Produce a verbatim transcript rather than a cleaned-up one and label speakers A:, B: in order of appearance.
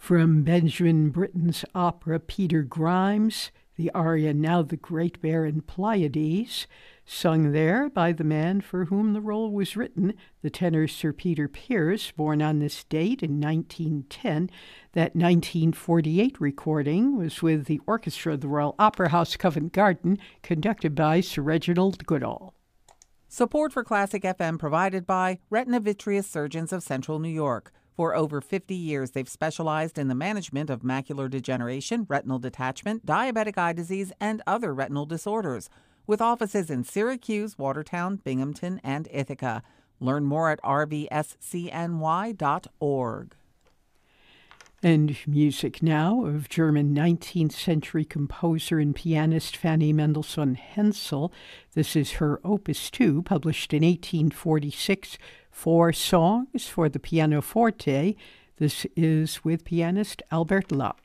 A: From Benjamin Britten's opera Peter Grimes, the aria Now the Great Baron Pleiades, sung there by the man for whom the role was written, the tenor Sir Peter Pears, born on this date in nineteen ten. That nineteen forty-eight recording was with the orchestra of the Royal Opera House, Covent Garden, conducted by Sir Reginald Goodall.
B: Support for Classic F M provided by Retina Vitreous Surgeons of Central New York. For over fifty years, they've specialized in the management of macular degeneration, retinal detachment, diabetic eye disease, and other retinal disorders, with offices in Syracuse, Watertown, Binghamton, and Ithaca. Learn more at r v s c n y dot org.
A: And music now of German nineteenth century composer and pianist Fanny Mendelssohn Hensel. This is her Opus two, published in eighteen forty-six, Four Songs for the Pianoforte. This is with pianist Albert Locke.